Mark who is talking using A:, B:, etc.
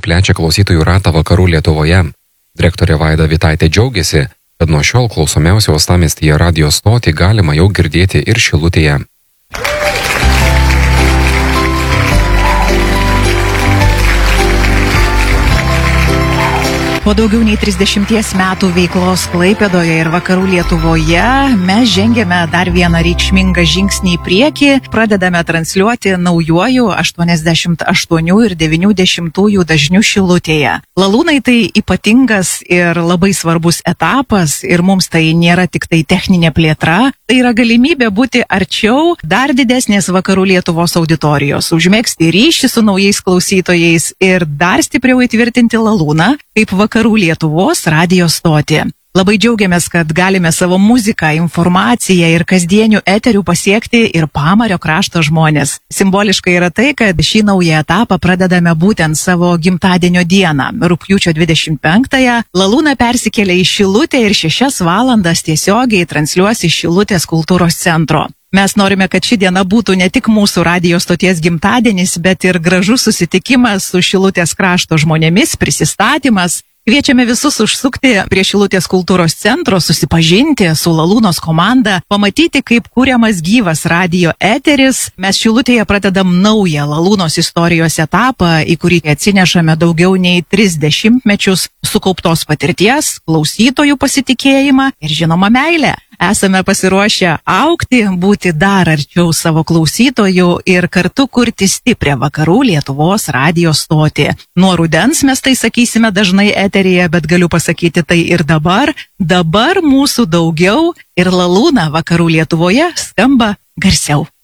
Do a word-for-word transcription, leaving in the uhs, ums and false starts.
A: plečia klausytojų ratą vakarų Lietuvoje. Direktorė Vaida Vitaitė džiaugiasi, kad nuo šiol klausomiausią uostamiestyje radijo stotį galima jau girdėti ir Šilutėje.
B: Po daugiau nei trisdešimties metų veiklos Klaipėdoje ir vakarų Lietuvoje mes žengėme dar vieną reikšmingą žingsnį į priekį, pradedame transliuoti naujuoju aštuoniasdešimt aštuonių ir devynių dešimtųjų dažnių Šilutėje. Lalūnai tai ypatingas ir labai svarbus etapas ir mums tai nėra tik tai techninė plėtra, tai yra galimybė būti arčiau dar didesnės vakarų Lietuvos auditorijos, užmegzti ryšį su naujais klausytojais ir dar stipriau įtvirtinti Lalūną kaip vakarų Lietuvos radijo stotį. Labai džiaugiamės, kad galime savo muziką, informaciją ir kasdienių eterių pasiekti ir Pamario krašto žmonės. Simboliškai yra tai, kad šį naują etapą pradedame būtent savo gimtadienio dieną. Rugpjūčio dvidešimt penktąją Lalūna persikėlė į Šilutę ir šešias valandas tiesiogiai transliuos iš Šilutės kultūros centro. Mes norime, kad ši diena būtų ne tik mūsų radijo stoties gimtadienis, bet ir gražus susitikimas su Šilutės krašto žmonėmis, prisistatymas. Kviečiame visus užsukti prie Šilutės kultūros centro, susipažinti su Lalūnos komanda, pamatyti, kaip kuriamas gyvas radijo eteris. Mes Šilutėje pradedam naują Lalūnos istorijos etapą, į kurį atsinešame daugiau nei tris dešimtmečius sukauptos patirties, klausytojų pasitikėjimą ir žinoma meilę. Esame pasiruošę augti, būti dar arčiau savo klausytojų ir kartu kurti stiprią vakarų Lietuvos radijo stotį. Nuo rudens mes tai sakysime dažnai eteryje, bet galiu pasakyti tai ir dabar. Dabar mūsų daugiau ir Lalūna vakarų Lietuvoje skamba garsiau.